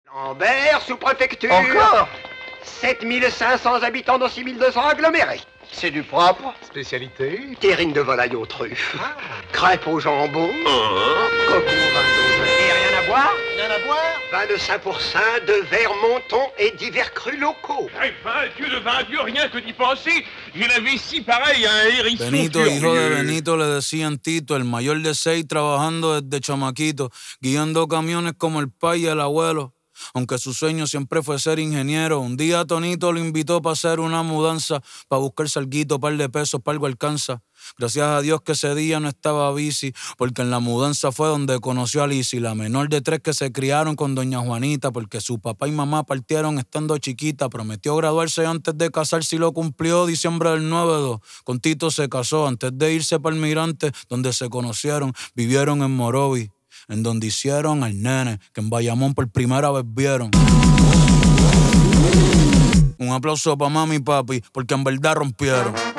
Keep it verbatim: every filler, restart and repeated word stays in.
Lambert, sous-préfecture. Encore sept mille cinq cents habitants dans six mille deux cents agglomérés. C'est du propre. Spécialité? Terrine de volaille aux truffes. Ah. Crêpes au jambon. Coco au vin d'Auvergne. Et rien à boire? Rien à boire? Vin de cinq pour cent, de Vermonton et divers crus locaux. Ay, vin Dieu, le vin Dieu, rien que d'y penser. J'en avais ici pareil, un hérisson. Benito, hijo de furieux. Benito, le decían Tito, el mayor de seis, trabajando desde chamaquito, guiando camiones como el pai y el abuelo. Aunque su sueño siempre fue ser ingeniero, un día Tonito lo invitó para hacer una mudanza, para buscarse alguito, par de pesos, para algo alcanza. Gracias a Dios que ese día no estaba bici, porque en la mudanza fue donde conoció a Lizzy, la menor de tres que se criaron con doña Juanita, porque su papá y mamá partieron estando chiquita. Prometió graduarse antes de casarse y lo cumplió diciembre del nueve dos. Con Tito se casó antes de irse para el Mirante, donde se conocieron, vivieron en Morovi, en donde hicieron al nene, que en Bayamón por primera vez vieron. Un aplauso pa' mami y papi, porque en verdad rompieron.